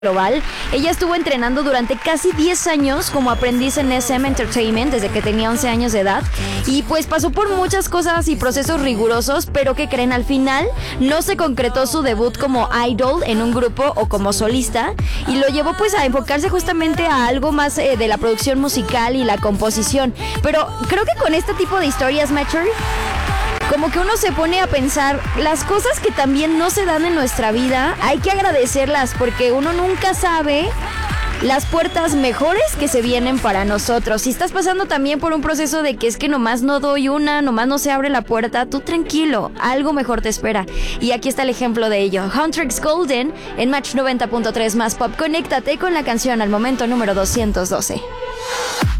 global. Ella estuvo entrenando durante casi 10 años como aprendiz en SM Entertainment desde que tenía 11 años de edad y pues pasó por muchas cosas y procesos rigurosos, pero ¿qué creen? Al final no se concretó su debut como idol en un grupo o como solista y lo llevó pues a enfocarse justamente a algo más de la producción musical y la composición. Pero creo que con este tipo de historias, Metro, como que uno se pone a pensar las cosas que también no se dan en nuestra vida, hay que agradecerlas porque uno nunca sabe las puertas mejores que se vienen para nosotros. Si estás pasando también por un proceso de que es que nomás no doy una, nomás no se abre la puerta, tú tranquilo, algo mejor te espera. Y aquí está el ejemplo de ello. Huntrix Golden en Match 90.3 más Pop. Conéctate con la canción al momento número 212.